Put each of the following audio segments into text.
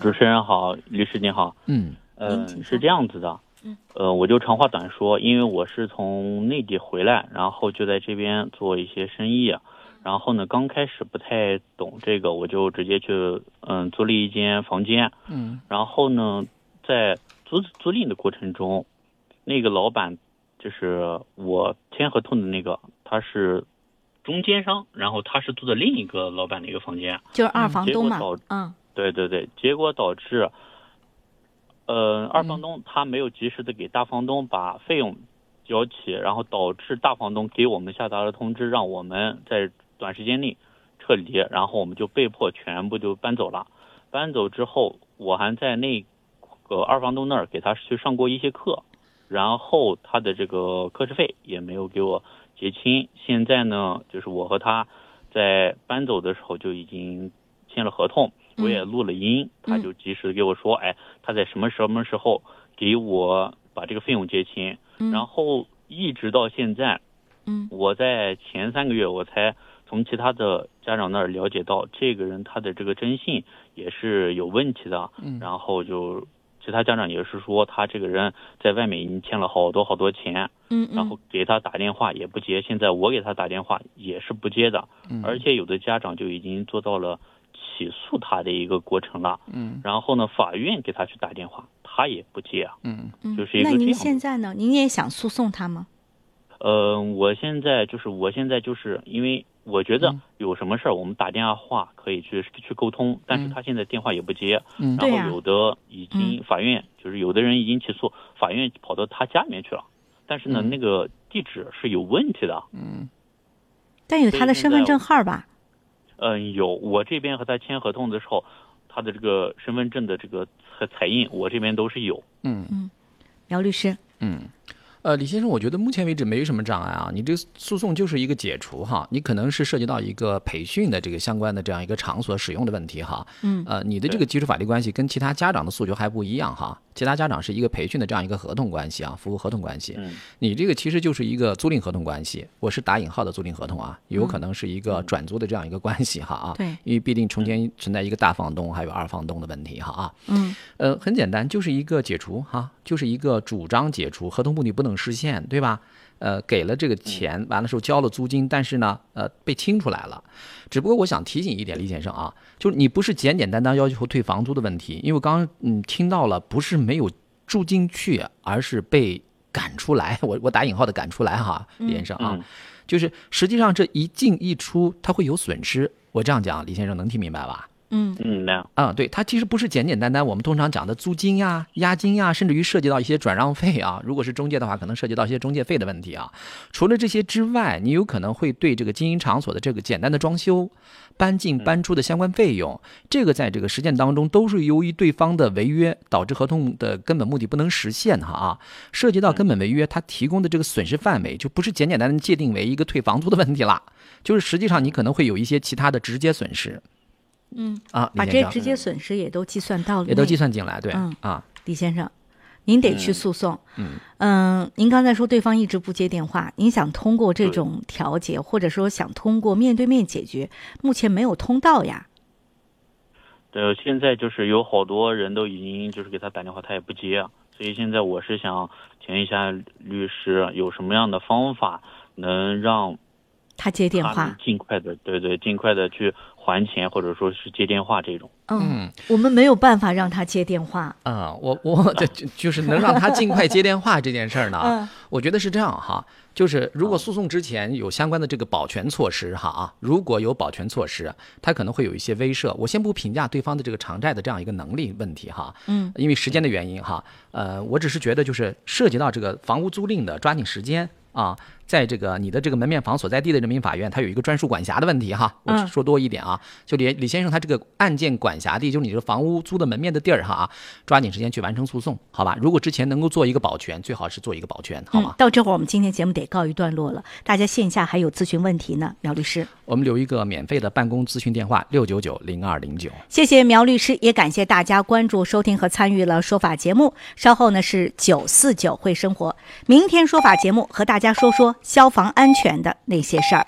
主持人好，律师您好。是这样子的。我就长话短说，因为我是从内地回来，然后就在这边做一些生意，然后呢，刚开始不太懂这个，我就直接去租了一间房间。然后呢，在租赁的过程中，那个老板就是我签合同的那个，他是中间商，然后他是租的另一个老板的一个房间， 就是二房东嘛。 对，结果导致二房东他没有及时的给大房东把费用交齐，然后导致大房东给我们下达了通知，让我们在短时间内撤离，然后我们就被迫全部就搬走了。搬走之后，我还在那个二房东那儿给他去上过一些课，然后他的这个课时费也没有给我结清。现在呢，就是我和他在搬走的时候就已经签了合同，我也录了音，他就及时给我说，他在什么时候给我把这个费用结清。然后一直到现在，我在前3个月我才从其他的家长那儿了解到，这个人他的这个征信也是有问题的。然后就其他家长也是说，他这个人在外面已经欠了好多钱，然后给他打电话也不接，现在我给他打电话也是不接的，而且有的家长就已经做到了起诉他的一个过程了。然后呢，法院给他去打电话，他也不接。就是一个这样。 那您现在呢？您也想诉讼他吗？ 我现在就是因为我觉得有什么事儿我们打电话可以去沟通，但是他现在电话也不接。然后有的已经法院就是有的人已经起诉，法院跑到他家里面去了，但是呢，那个地址是有问题的。 但有他的身份证号吧？ 有，我这边和他签合同的时候，他的这个身份证的这个彩印，我这边都是有。 姚律师。 李先生，我觉得目前为止没什么障碍啊。你这个诉讼就是一个解除哈，你可能是涉及到一个培训的这个相关的这样一个场所使用的问题哈。你的这个基础法律关系跟其他家长的诉求还不一样哈。其他家长是一个培训的这样一个合同关系啊，服务合同关系。你这个其实就是一个租赁合同关系，我是打引号的租赁合同啊，有可能是一个转租的这样一个关系哈啊。 对， 因为必定中间存在一个大房东还有二房东的问题哈啊。很简单，就是一个解除哈，就是一个主张解除，合同目的不能实现，对吧？给了这个钱，完了时候交了租金，但是呢，被清出来了。只不过我想提醒一点，李先生啊，就是你不是简简单单要求退房租的问题，因为我刚刚听到了，不是没有住进去，而是被赶出来。我打引号的赶出来哈，李先生啊，就是实际上这一进一出，它会有损失。我这样讲，李先生能听明白吧？对，它其实不是简简单单我们通常讲的租金呀、押金呀，甚至于涉及到一些转让费啊。如果是中介的话，可能涉及到一些中介费的问题啊。除了这些之外，你有可能会对这个经营场所的这个简单的装修、搬进搬出的相关费用，这个在这个实践当中都是由于对方的违约导致合同的根本目的不能实现哈啊。涉及到根本违约，它提供的这个损失范围就不是简简单单界定为一个退房租的问题了，就是实际上你可能会有一些其他的直接损失。 把这直接损失也都计算到了， 也都计算进来，对。 李先生，您得去诉讼。您刚才说对方一直不接电话，您想通过这种调解，或者说想通过面对面解决，目前没有通道呀。 对，现在就是有好多人都已经就是给他打电话，他也不接，所以现在我是想请一下律师，有什么样的方法能让他接电话， 尽快的去还钱，或者说是接电话这种。 我们没有办法让他接电话我就是能让他尽快接电话这件事儿呢，我觉得是这样哈，就是如果诉讼之前有相关的这个保全措施哈啊，如果有保全措施，他可能会有一些威慑。我先不评价对方的这个偿债的这样一个能力问题哈，因为时间的原因哈，我只是觉得就是涉及到这个房屋租赁的，抓紧时间啊。在这个你的这个门面房所在地的人民法院，它有一个专属管辖的问题哈。我说多一点啊，就李先生他这个案件管辖地，就是你这个房屋租的门面的地儿哈啊，抓紧时间去完成诉讼，好吧？如果之前能够做一个保全，最好是做一个保全，好吗？ 到这会儿我们今天节目得告一段落了。大家线下还有咨询问题呢，苗律师。 我们留一个免费的办公咨询电话699-0209。 谢谢苗律师，也感谢大家关注、收听和参与了说法节目。稍后呢是949会生活，明天说法节目和大家说说消防安全的那些事儿。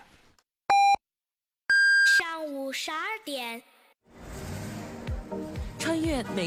上午12点， 穿越每